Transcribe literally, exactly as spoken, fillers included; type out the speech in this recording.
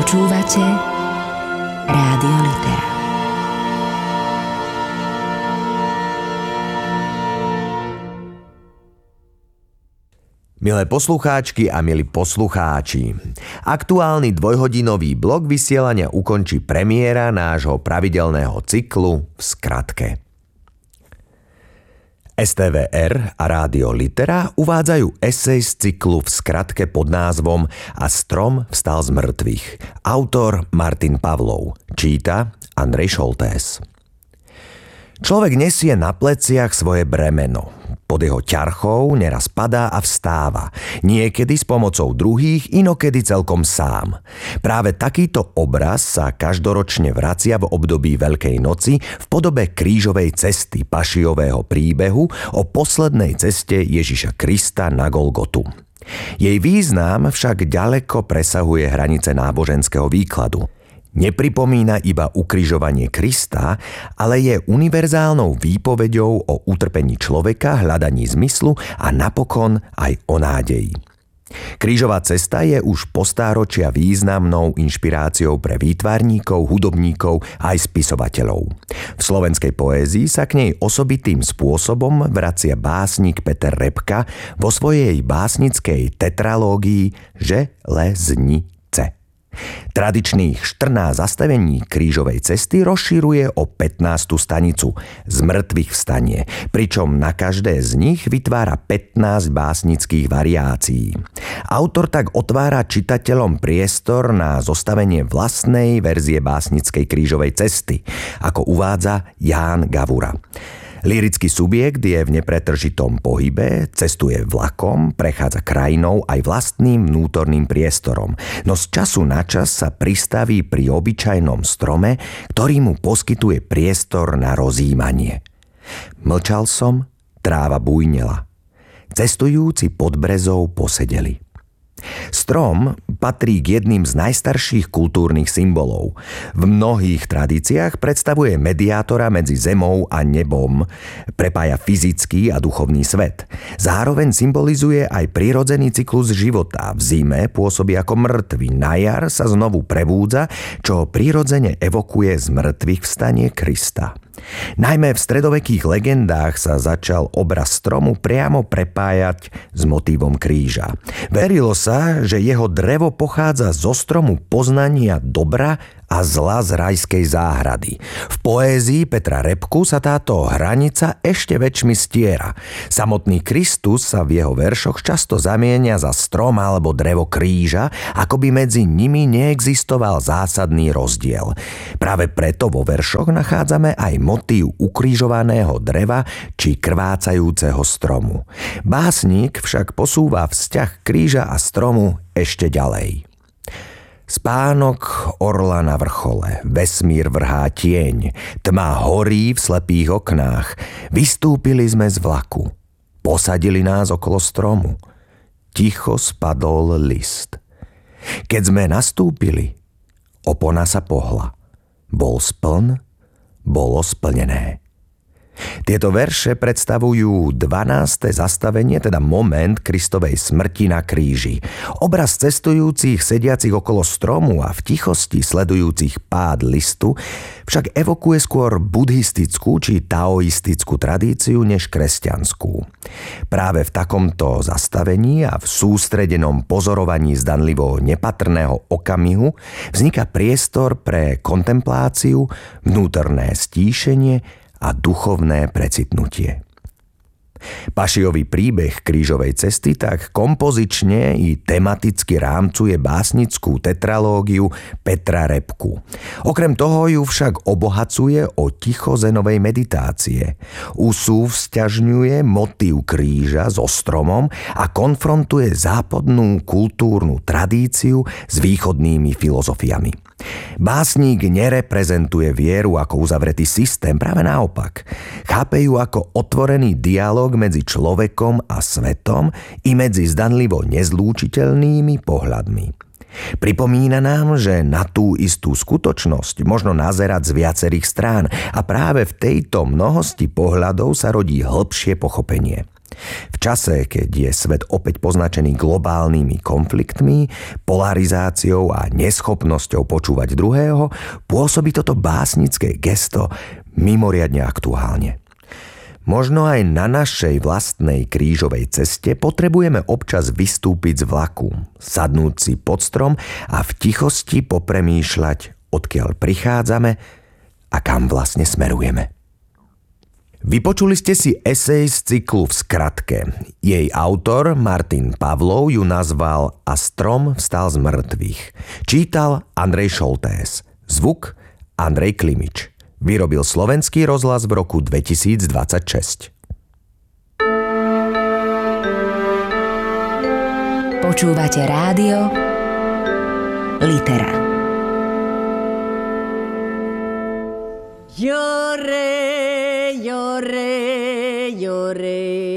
Počúvate Rádio Litera. Milé poslucháčky a milí poslucháči, aktuálny dvojhodinový blok vysielania ukončí premiéra nášho pravidelného cyklu v skratke. es té vé er a Rádio Litera uvádzajú esej z cyklu v skratke pod názvom A strom vstal z mŕtvych. Autor Martin Pavlov. Číta Andrej Šoltés. Človek nesie na pleciach svoje bremeno. Pod jeho ťarchou neraz padá a vstáva. Niekedy s pomocou druhých, inokedy celkom sám. Práve takýto obraz sa každoročne vracia v období Veľkej noci v podobe krížovej cesty Pašiového príbehu o poslednej ceste Ježiša Krista na Golgotu. Jej význam však ďaleko presahuje hranice náboženského výkladu. Nepripomína iba ukrižovanie Krista, ale je univerzálnou výpoveďou o utrpení človeka, hľadaní zmyslu a napokon aj o nádeji. Krížová cesta je už po stáročia významnou inšpiráciou pre výtvarníkov, hudobníkov a aj spisovateľov. V slovenskej poézii sa k nej osobitým spôsobom vracia básnik Peter Repka vo svojej básnickej tetralógii Železnice. Tradičných štrnásť zastavení krížovej cesty rozširuje o pätnástu stanicu z mŕtvych vstanie, pričom na každé z nich vytvára pätnásť básnických variácií. Autor tak otvára čitateľom priestor na zostavenie vlastnej verzie básnickej krížovej cesty, ako uvádza Ján Gavura. Lyrický subjekt je v nepretržitom pohybe, cestuje vlakom, prechádza krajinou aj vlastným vnútorným priestorom, no z času na čas sa pristaví pri obyčajnom strome, ktorý mu poskytuje priestor na rozjímanie. Mlčal som, tráva bujnela. Cestujúci pod brezou posedeli. Strom patrí k jedným z najstarších kultúrnych symbolov. V mnohých tradíciách predstavuje mediátora medzi zemou a nebom, prepája fyzický a duchovný svet. Zároveň symbolizuje aj prirodzený cyklus života. V zime pôsobí ako mŕtvy, na jar sa znovu prebúdza, čo prirodzene evokuje z mŕtvych vstanie Krista. Najmä v stredovekých legendách sa začal obraz stromu priamo prepájať s motívom kríža. Verilo sa, že jeho drevo pochádza zo stromu poznania dobra a zla z rajskej záhrady. V poézii Petra Repku sa táto hranica ešte väčšmi stiera. Samotný Kristus sa v jeho veršoch často zamienia za strom alebo drevo kríža, ako by medzi nimi neexistoval zásadný rozdiel. Práve preto vo veršoch nachádzame aj motív ukrižovaného dreva či krvácajúceho stromu. Básnik však posúva vzťah kríža a stromu ešte ďalej. Spánok orla na vrchole, vesmír vrhá tieň, tma horí v slepých oknách, vystúpili sme z vlaku, posadili nás okolo stromu, ticho spadol list. Keď sme nastúpili, opona sa pohla, bol spln, bolo splnené. Tieto verše predstavujú dvanáste zastavenie, teda moment Kristovej smrti na kríži. Obraz cestujúcich sediacich okolo stromu a v tichosti sledujúcich pád listu však evokuje skôr buddhistickú či taoistickú tradíciu než kresťanskú. Práve v takomto zastavení a v sústredenom pozorovaní zdanlivo nepatrného okamihu vzniká priestor pre kontempláciu, vnútorné stíšenie a duchovné precitnutie. Pašiový príbeh krížovej cesty tak kompozične i tematicky rámcuje básnickú tetralógiu Petra Repku. Okrem toho ju však obohacuje o ticho zenovej meditácie. Usúvzťažňuje motív kríža so stromom a konfrontuje západnú kultúrnu tradíciu s východnými filozofiami. Básnik nereprezentuje vieru ako uzavretý systém, práve naopak. Chápe ju ako otvorený dialóg medzi človekom a svetom i medzi zdanlivo nezlúčiteľnými pohľadmi. Pripomína nám, že na tú istú skutočnosť možno nazerať z viacerých strán a práve v tejto mnohosti pohľadov sa rodí hĺbšie pochopenie. V čase, keď je svet opäť poznačený globálnymi konfliktmi, polarizáciou a neschopnosťou počúvať druhého, pôsobí toto básnické gesto mimoriadne aktuálne. Možno aj na našej vlastnej krížovej ceste potrebujeme občas vystúpiť z vlaku, sadnúť si pod strom a v tichosti popremýšľať, odkiaľ prichádzame a kam vlastne smerujeme. Vypočuli ste si esej z cyklu V skratke. Jej autor Martin Pavlov ju nazval A strom vstal z mŕtvych. Čítal Andrej Šoltés. Zvuk Andrej Klimič. Vyrobil Slovenský rozhlas v roku dvetisícdvadsaťšesť. Počúvate rádio Litera. Lloré, lloré, lloré.